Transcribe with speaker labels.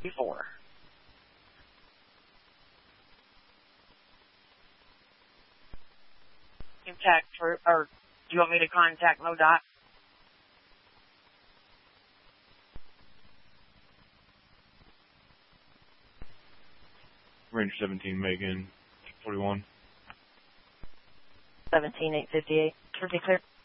Speaker 1: 4. Contact or do you want me to contact MoDOT?
Speaker 2: Range 17, Megan, 41.
Speaker 1: 17858. Pretty clear.